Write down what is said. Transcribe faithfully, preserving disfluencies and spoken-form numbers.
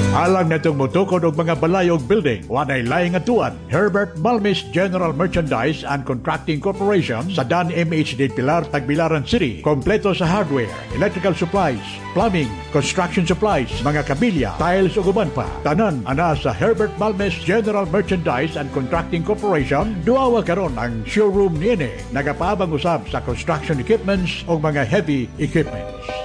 Alang netong motukod og mga balay og building, wanay laing atuan. Herbert Balmis General Merchandise and Contracting Corporation sa Dan M H D Pilar, Tagbilaran City. Kompleto sa hardware, electrical supplies, plumbing, construction supplies, mga kabilya, tiles ug uban pa. Tanan ana sa Herbert Balmis General Merchandise and Contracting Corporation. Duawa karon ang showroom niini. Nagapaabang usab sa construction equipments o mga heavy equipments.